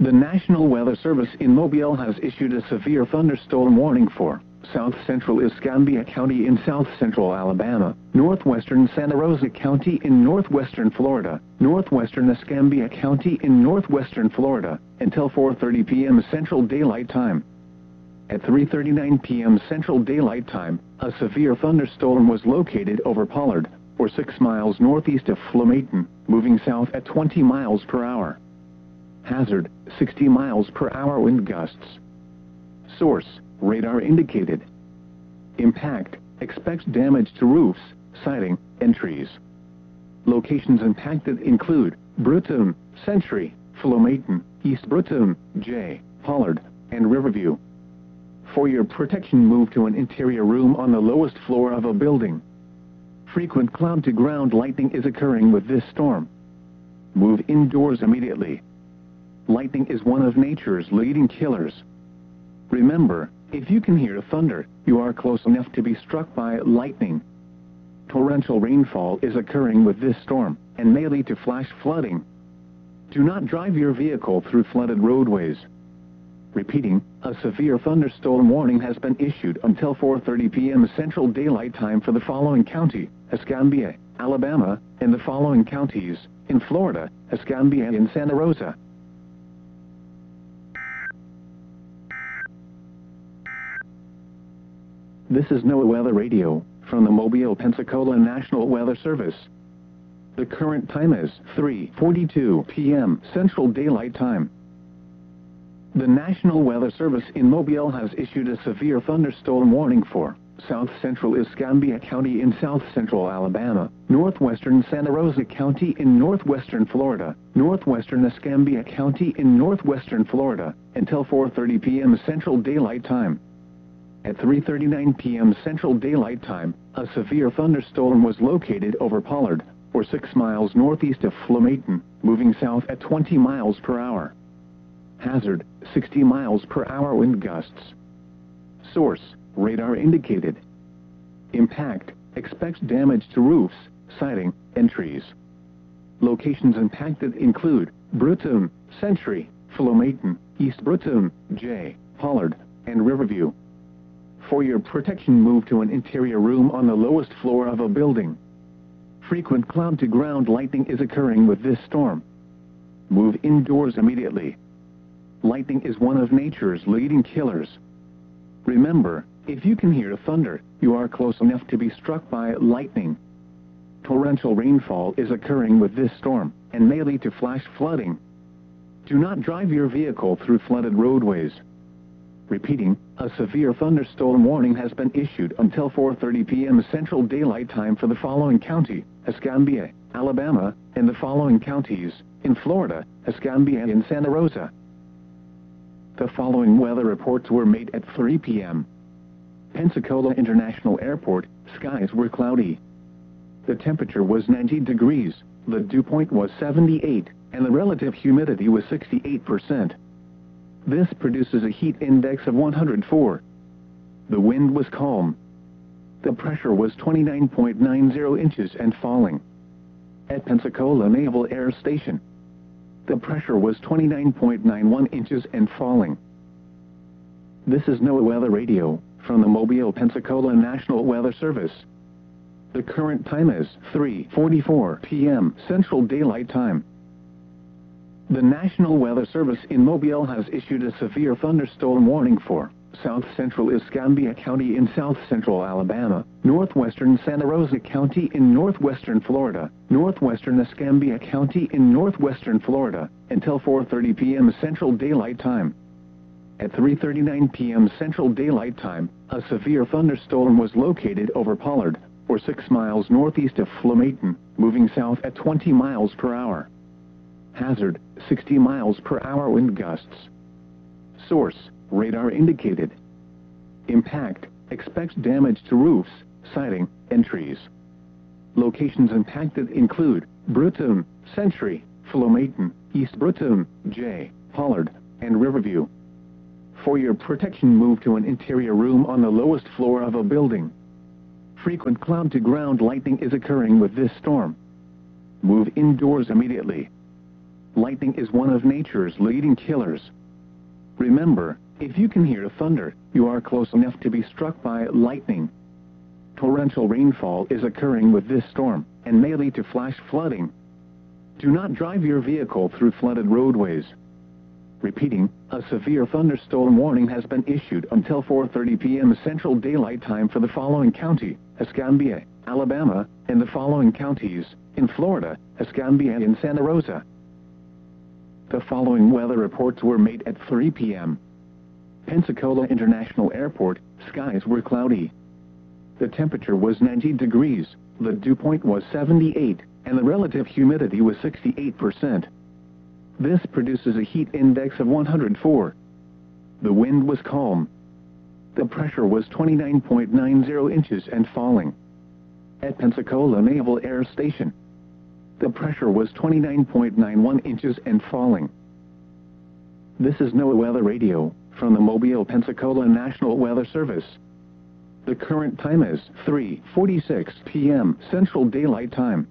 The National Weather Service in Mobile has issued a severe thunderstorm warning for South Central Escambia County in South Central Alabama, Northwestern Santa Rosa County in Northwestern Florida, Northwestern Escambia County in Northwestern Florida, until 4:30 p.m. Central Daylight Time. At 3:39 p.m. Central Daylight Time, a severe thunderstorm was located over Pollard, or 6 miles northeast of Flomaton, moving south at 20 miles per hour. Hazard, 60 miles per hour wind gusts. Source, radar indicated. Impact, expects damage to roofs, siding, and trees. Locations impacted include Brewton, Century, Flomaton, East Brewton, J, Pollard, and Riverview. For your protection, move to an interior room on the lowest floor of a building. Frequent cloud-to-ground lightning is occurring with this storm. Move indoors immediately. Lightning is one of nature's leading killers. Remember, if you can hear thunder, you are close enough to be struck by lightning. Torrential rainfall is occurring with this storm, and may lead to flash flooding. Do not drive your vehicle through flooded roadways. Repeating, a severe thunderstorm warning has been issued until 4:30 p.m. Central Daylight Time for the following county: Escambia, Alabama, and the following counties: in Florida, Escambia and Santa Rosa. This is NOAA Weather Radio, from the Mobile, Pensacola National Weather Service. The current time is 3:42 p.m. Central Daylight Time. The National Weather Service in Mobile has issued a severe thunderstorm warning for South Central Escambia County in South Central Alabama, Northwestern Santa Rosa County in Northwestern Florida, Northwestern Escambia County in Northwestern Florida, until 4:30 p.m. Central Daylight Time. At 3:39 p.m. Central Daylight Time, a severe thunderstorm was located over Pollard, or 6 miles northeast of Flomaton, moving south at 20 miles per hour. Hazard, 60 miles per hour wind gusts. Source, radar indicated. Impact, expects damage to roofs, siding, and trees. Locations impacted include Brewton, Century, Flomaton, East Brewton, J, Pollard, and Riverview. For your protection, move to an interior room on the lowest floor of a building. Frequent cloud-to-ground lightning is occurring with this storm. Move indoors immediately. Lightning is one of nature's leading killers. Remember, if you can hear thunder, you are close enough to be struck by lightning. Torrential rainfall is occurring with this storm, and may lead to flash flooding. Do not drive your vehicle through flooded roadways. Repeating, a severe thunderstorm warning has been issued until 4:30 p.m. Central Daylight Time for the following county: Escambia, Alabama, and the following counties: in Florida, Escambia and Santa Rosa. The following weather reports were made at 3 p.m. Pensacola International Airport, skies were cloudy. The temperature was 90 degrees, the dew point was 78, and the relative humidity was 68%. This produces a heat index of 104. The wind was calm. The pressure was 29.90 inches and falling. At Pensacola Naval Air Station, the pressure was 29.91 inches and falling. This is NOAA Weather Radio, from the Mobile, Pensacola National Weather Service. The current time is 3:44 p.m. Central Daylight Time. The National Weather Service in Mobile has issued a severe thunderstorm warning for South Central Escambia County in South Central Alabama, Northwestern Santa Rosa County in Northwestern Florida, Northwestern Escambia County in Northwestern Florida, until 4:30 p.m. Central Daylight Time. At 3:39 p.m. Central Daylight Time, a severe thunderstorm was located over Pollard, or 6 miles northeast of Flomaton, moving south at 20 miles per hour. Hazard, 60 miles per hour wind gusts. Source, radar indicated. Impact, expects damage to roofs, siding, and trees. Locations impacted include Brewton, Century, Flomaton, East Brewton, J, Pollard, and Riverview. For your protection, move to an interior room on the lowest floor of a building. Frequent cloud-to-ground lightning is occurring with this storm. Move indoors immediately. Lightning is one of nature's leading killers. Remember, if you can hear thunder, you are close enough to be struck by lightning. Torrential rainfall is occurring with this storm, and may lead to flash flooding. Do not drive your vehicle through flooded roadways. Repeating, a severe thunderstorm warning has been issued until 4:30 p.m. Central Daylight Time for the following county: Escambia, Alabama, and the following counties: in Florida, Escambia and Santa Rosa. The following weather reports were made at 3 p.m. Pensacola International Airport, skies were cloudy. The temperature was 90 degrees, the dew point was 78, and the relative humidity was 68%. This produces a heat index of 104. The wind was calm. The pressure was 29.90 inches and falling. At Pensacola Naval Air Station, the pressure was 29.91 inches and falling. This is NOAA Weather Radio, from the Mobile, Pensacola National Weather Service. The current time is 3:46 p.m. Central Daylight Time.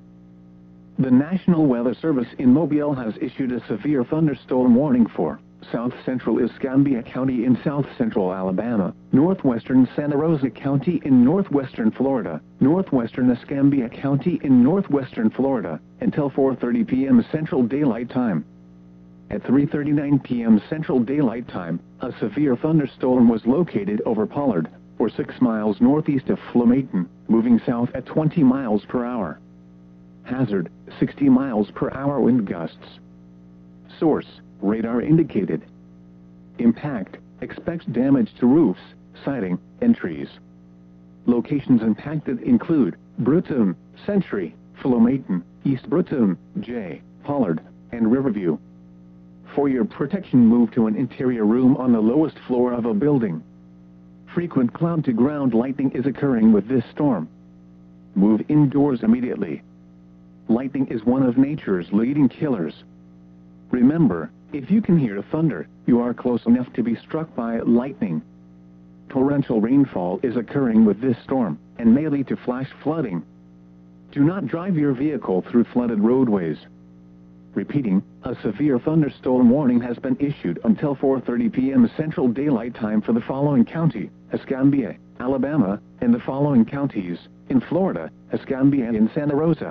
The National Weather Service in Mobile has issued a severe thunderstorm warning for South Central Escambia County in South Central Alabama, Northwestern Santa Rosa County in Northwestern Florida, Northwestern Escambia County in Northwestern Florida, until 4:30 p.m. Central Daylight Time. At 3:39 p.m. Central Daylight Time, a severe thunderstorm was located over Pollard, or 6 miles northeast of Flomaton, moving south at 20 miles per hour. Hazard, 60 miles per hour wind gusts. Source, radar indicated. Impact, expects damage to roofs, siding, and trees. Locations impacted include Brewton, Century, Flomaton, East Brewton, J, Pollard, and Riverview. For your protection, move to an interior room on the lowest floor of a building. Frequent cloud-to-ground lightning is occurring with this storm. Move indoors immediately. Lightning is one of nature's leading killers. Remember, if you can hear thunder, you are close enough to be struck by lightning. Torrential rainfall is occurring with this storm, and may lead to flash flooding. Do not drive your vehicle through flooded roadways. Repeating, a severe thunderstorm warning has been issued until 4:30 p.m. Central Daylight Time for the following county: Escambia, Alabama, and the following counties: in Florida, Escambia and Santa Rosa.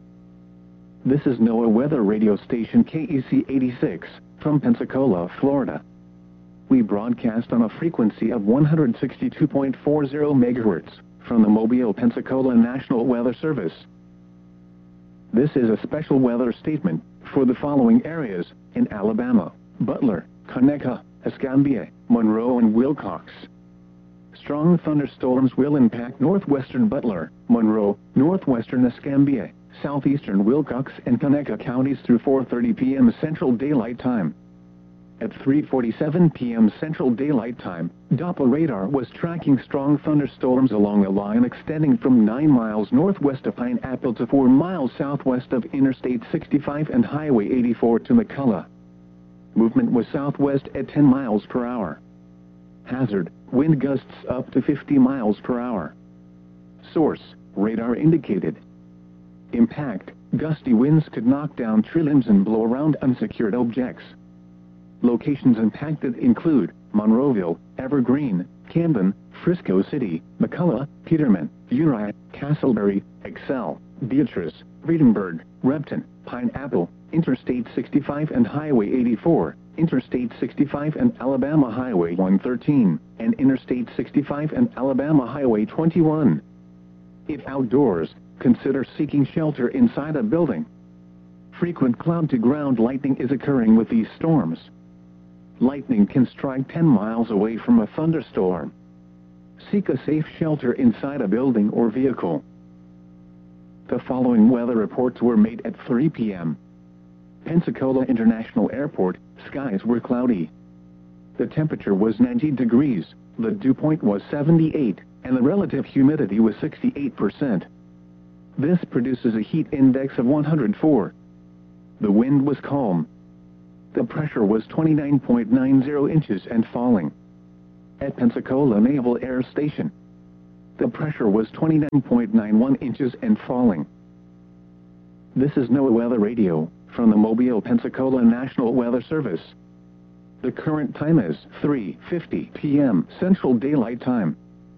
This is NOAA Weather Radio Station KEC 86, from Pensacola, Florida. We broadcast on a frequency of 162.40 MHz, from the Mobile, Pensacola National Weather Service. This is a special weather statement for the following areas: in Alabama: Butler, Conecuh, Escambia, Monroe, and Wilcox. Strong thunderstorms will impact northwestern Butler, Monroe, northwestern Escambia, southeastern Wilcox, and Conecuh counties through 4:30 p.m. Central Daylight Time. At 3:47 p.m. Central Daylight Time, Doppler radar was tracking strong thunderstorms along a line extending from 9 miles northwest of Pineapple to 4 miles southwest of Interstate 65 and Highway 84 to McCullough. Movement was southwest at 10 miles per hour. Hazard, wind gusts up to 50 miles per hour. Source, radar indicated. Impact, gusty winds could knock down tree limbs and blow around unsecured objects. Locations impacted include Monroeville, Evergreen, Camden, Frisco City, McCullough, Peterman, Uriah, Castleberry, Excel, Beatrice, Friedenberg, Repton, Pineapple, Interstate 65 and Highway 84, Interstate 65 and Alabama Highway 113, and Interstate 65 and Alabama Highway 21. If outdoors, consider seeking shelter inside a building. Frequent cloud-to-ground lightning is occurring with these storms. Lightning can strike 10 miles away from a thunderstorm. Seek a safe shelter inside a building or vehicle. The following weather reports were made at 3 p.m. Pensacola International Airport, skies were cloudy. The temperature was 90 degrees, the dew point was 78, and the relative humidity was 68%. This produces a heat index of 104. The wind was calm. The pressure was 29.90 inches and falling. At Pensacola Naval Air Station, the pressure was 29.91 inches and falling. This is NOAA Weather Radio, from the Mobile, Pensacola National Weather Service. The current time is 3:50 p.m. Central Daylight Time.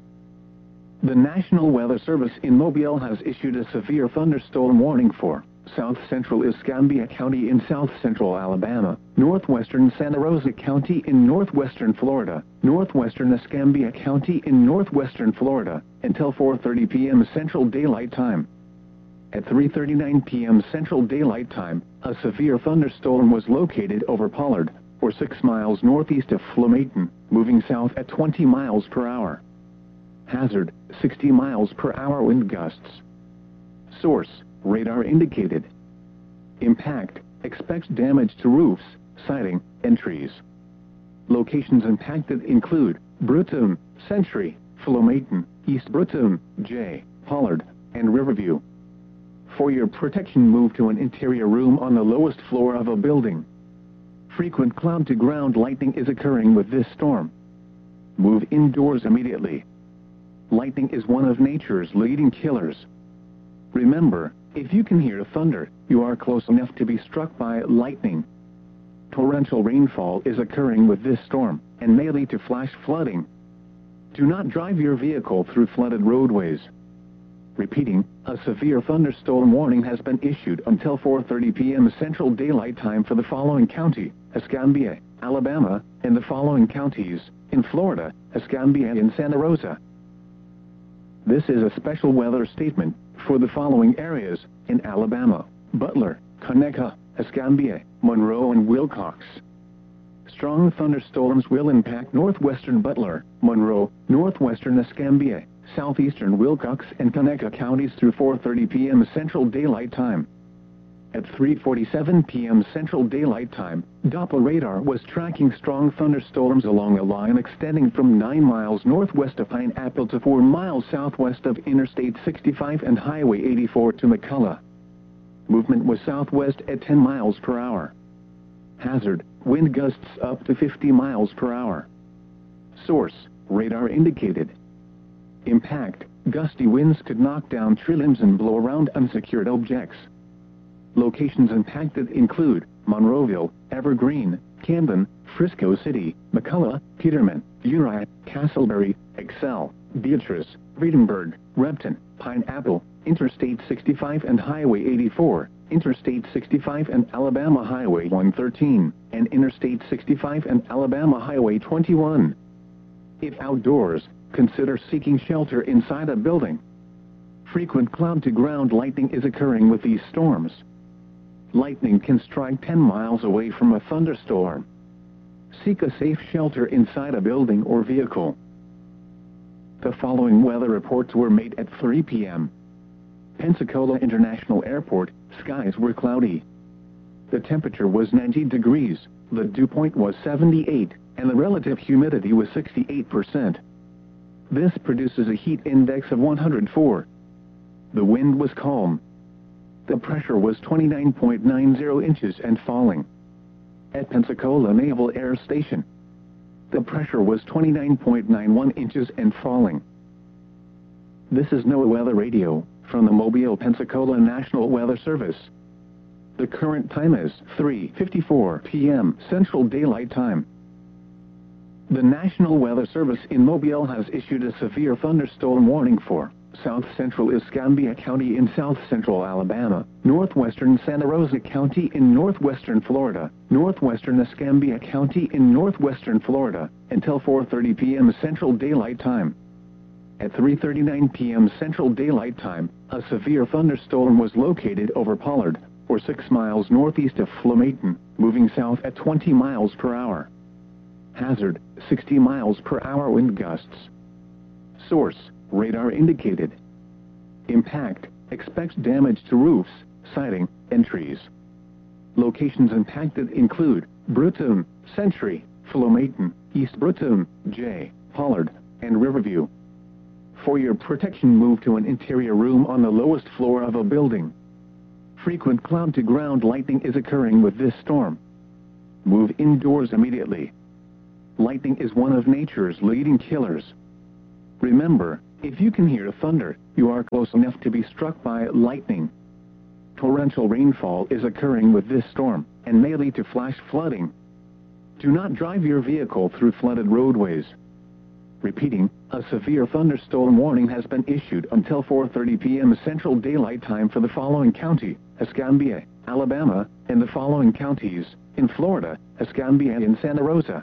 The National Weather Service in Mobile has issued a severe thunderstorm warning for South Central Escambia County in south-central Alabama, northwestern Santa Rosa County in northwestern Florida, northwestern Escambia County in northwestern Florida, until 4:30 p.m. Central Daylight Time. At 3:39 p.m. Central Daylight Time, a severe thunderstorm was located over Pollard, or 6 miles northeast of Flomaton, moving south at 20 miles per hour. Hazard, 60 miles per hour wind gusts. Source, radar indicated. Impact, expects damage to roofs, siding, and trees. Locations impacted include Brewton, Century, Flomaton, East Brewton, J, Pollard, and Riverview. For your protection, move to an interior room on the lowest floor of a building. Frequent cloud-to-ground lightning is occurring with this storm. Move indoors immediately. Lightning is one of nature's leading killers. Remember, if you can hear thunder, you are close enough to be struck by lightning. Torrential rainfall is occurring with this storm, and may lead to flash flooding. Do not drive your vehicle through flooded roadways. Repeating, a severe thunderstorm warning has been issued until 4:30 p.m. Central Daylight Time for the following county, Escambia, Alabama, and the following counties, in Florida, Escambia and Santa Rosa. This is a special weather statement for the following areas, in Alabama: Butler, Conecuh, Escambia, Monroe and Wilcox. Strong thunderstorms will impact northwestern Butler, Monroe, northwestern Escambia, southeastern Wilcox and Conecuh counties through 4:30 p.m. Central Daylight Time. At 3:47 p.m. Central Daylight Time, Doppler radar was tracking strong thunderstorms along a line extending from 9 miles northwest of Pineapple to 4 miles southwest of Interstate 65 and Highway 84 to McCullough. Movement was southwest at 10 miles per hour. Hazard, wind gusts up to 50 miles per hour. Source, radar indicated. Impact, gusty winds could knock down tree limbs and blow around unsecured objects. Locations impacted include Monroeville, Evergreen, Camden, Frisco City, McCullough, Peterman, Uriah, Castleberry, Excel, Beatrice, Friedenberg, Repton, Pineapple, Interstate 65 and Highway 84, Interstate 65 and Alabama Highway 113, and Interstate 65 and Alabama Highway 21. If outdoors, consider seeking shelter inside a building. Frequent cloud-to-ground lightning is occurring with these storms. Lightning can strike 10 miles away from a thunderstorm. Seek a safe shelter inside a building or vehicle. The following weather reports were made at 3 p.m. Pensacola International Airport, skies were cloudy. The temperature was 90 degrees, the dew point was 78, and the relative humidity was 68%. This produces a heat index of 104. The wind was calm. The pressure was 29.90 inches and falling. At Pensacola Naval Air Station, the pressure was 29.91 inches and falling. This is NOAA Weather Radio, from the Mobile, Pensacola National Weather Service. The current time is 3:54 p.m. Central Daylight Time. The National Weather Service in Mobile has issued a severe thunderstorm warning for South Central Escambia County in south-central Alabama, northwestern Santa Rosa County in northwestern Florida, northwestern Escambia County in northwestern Florida, until 4:30 p.m. Central Daylight Time. At 3:39 p.m. Central Daylight Time, a severe thunderstorm was located over Pollard, or 6 miles northeast of Flomaton, moving south at 20 miles per hour. Hazard, 60 miles per hour wind gusts. Source, radar indicated. Impact, expects damage to roofs, siding, and trees. Locations impacted include Brewton, Century, Flomaton, East Brewton, J, Pollard, and Riverview. For your protection, move to an interior room on the lowest floor of a building. Frequent cloud-to-ground lightning is occurring with this storm. Move indoors immediately. Lightning is one of nature's leading killers. Remember, if you can hear thunder, you are close enough to be struck by lightning. Torrential rainfall is occurring with this storm, and may lead to flash flooding. Do not drive your vehicle through flooded roadways. Repeating, a severe thunderstorm warning has been issued until 4:30 p.m. Central Daylight Time for the following county: Escambia, Alabama, and the following counties: in Florida, Escambia and Santa Rosa.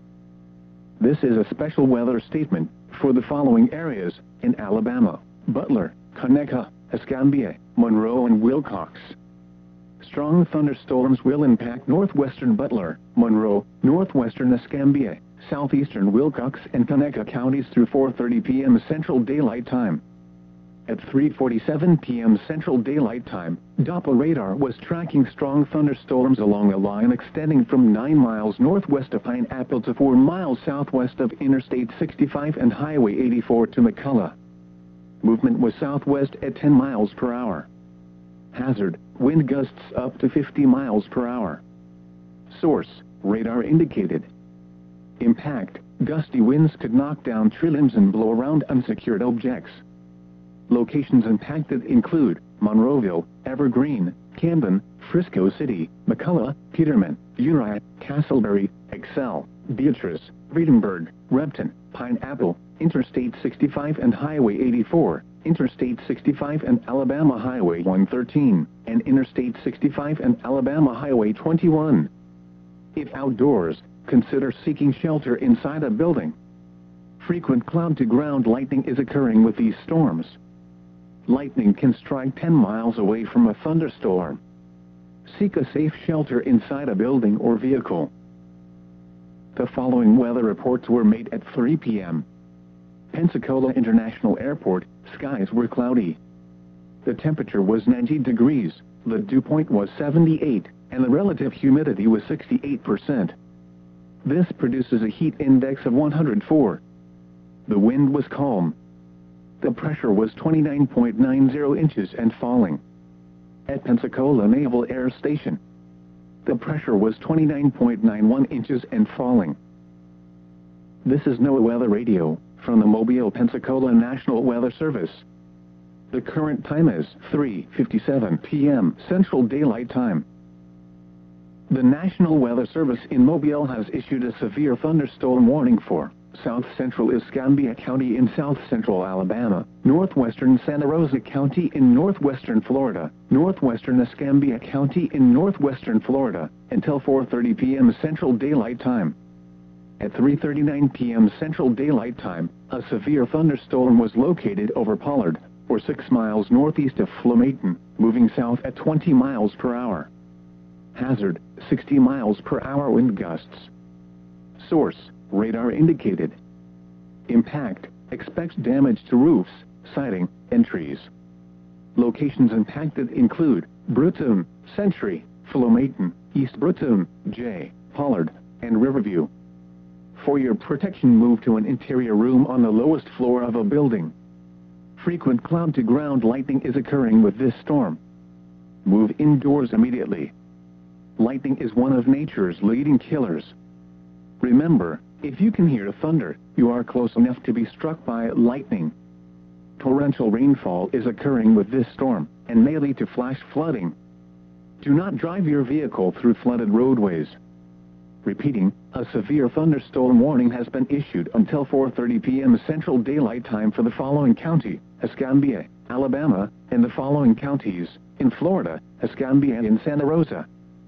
This is a special weather statement for the following areas: in Alabama: Butler, Conecuh, Escambia, Monroe and Wilcox. Strong thunderstorms will impact northwestern Butler, Monroe, northwestern Escambia, southeastern Wilcox and Conecuh counties through 4:30 p.m. Central Daylight Time. At 3:47 p.m. Central Daylight Time, Doppler radar was tracking strong thunderstorms along a line extending from 9 miles northwest of Pineapple to 4 miles southwest of Interstate 65 and Highway 84 to McCullough. Movement was southwest at 10 miles per hour. Hazard: wind gusts up to 50 miles per hour. Source: radar indicated. Impact: gusty winds could knock down tree limbs and blow around unsecured objects. Locations impacted include Monroeville, Evergreen, Camden, Frisco City, McCullough, Peterman, Uriah, Castleberry, Excel, Beatrice, Friedenberg, Repton, Pineapple, Interstate 65 and Highway 84, Interstate 65 and Alabama Highway 113, and Interstate 65 and Alabama Highway 21. If outdoors, consider seeking shelter inside a building. Frequent cloud-to-ground lightning is occurring with these storms. Lightning can strike 10 miles away from a thunderstorm. Seek a safe shelter inside a building or vehicle. The following weather reports were made at 3 p.m. Pensacola International Airport, skies were cloudy. The temperature was 90 degrees, the dew point was 78, and the relative humidity was 68%. This produces a heat index of 104. The wind was calm. The pressure was 29.90 inches and falling. At Pensacola Naval Air Station, the pressure was 29.91 inches and falling. This is NOAA Weather Radio, from the Mobile, Pensacola National Weather Service. The current time is 3:57 p.m. Central Daylight Time. The National Weather Service in Mobile has issued a severe thunderstorm warning for South Central Escambia County in South Central Alabama, Northwestern Santa Rosa County in Northwestern Florida, Northwestern Escambia County in Northwestern Florida, until 4:30 p.m. Central Daylight Time. At 3:39 p.m. Central Daylight Time, a severe thunderstorm was located over Pollard, or 6 miles northeast of Flomaton, moving south at 20 miles per hour. Hazard: 60 miles per hour wind gusts. Source: radar indicated. Impact: expects damage to roofs, siding, and trees. Locations impacted include Brewton, Century, Flomaton, East Brewton, J. Pollard, and Riverview. For your protection, move to an interior room on the lowest floor of a building. Frequent cloud-to-ground lightning is occurring with this storm. Move indoors immediately. Lightning is one of nature's leading killers. Remember, if you can hear thunder, you are close enough to be struck by lightning. Torrential rainfall is occurring with this storm, and may lead to flash flooding. Do not drive your vehicle through flooded roadways. Repeating, a severe thunderstorm warning has been issued until 4:30 p.m. Central Daylight Time for the following county: Escambia, Alabama, and the following counties: in Florida, Escambia and Santa Rosa.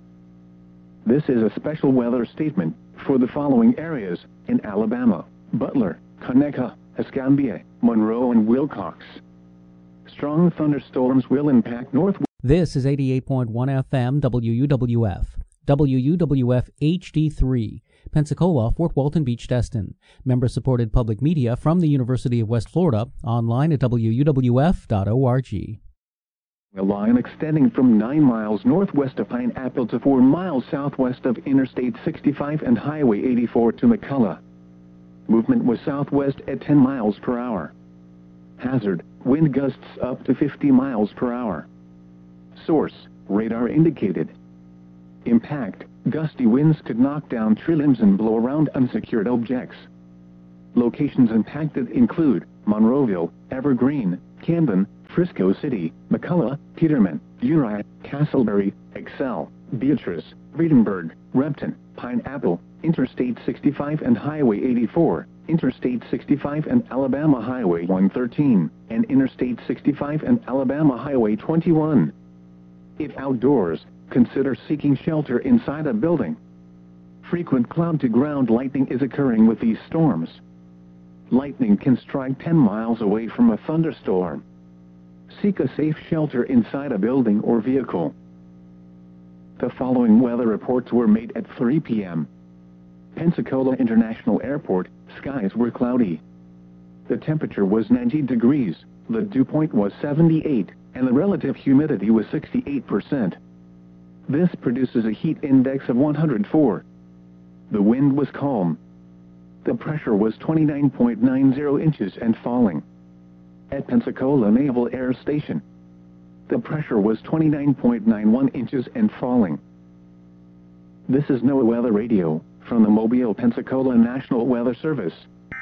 This is a special weather statement for the following areas: in Alabama: Butler, Conecuh, Escambia, Monroe and Wilcox. Strong thunderstorms will impact north. This is 88.1 FM WUWF. WUWF HD3, Pensacola, Fort Walton Beach, Destin. Member-supported public media from the University of West Florida, online at wuwf.org. A line extending from 9 miles northwest of Pineapple to 4 miles southwest of Interstate 65 and Highway 84 to McCullough. Movement was southwest at 10 miles per hour. Hazard: wind gusts up to 50 miles per hour. Source: radar indicated. Impact: gusty winds could knock down tree limbs and blow around unsecured objects. Locations impacted include Monroeville, Evergreen, Camden, Frisco City, McCullough, Peterman, Uriah, Castleberry, Excel, Beatrice, Friedenberg, Repton, Pineapple, Interstate 65 and Highway 84, Interstate 65 and Alabama Highway 113, and Interstate 65 and Alabama Highway 21. If outdoors, consider seeking shelter inside a building. Frequent cloud-to-ground lightning is occurring with these storms. Lightning can strike 10 miles away from a thunderstorm. Seek a safe shelter inside a building or vehicle. The following weather reports were made at 3 p.m. Pensacola International Airport, skies were cloudy. The temperature was 90 degrees, the dew point was 78, and the relative humidity was 68%. This produces a heat index of 104. The wind was calm. The pressure was 29.90 inches and falling. At Pensacola Naval Air Station, the pressure was 29.91 inches and falling. This is NOAA Weather Radio, from the Mobile, Pensacola National Weather Service.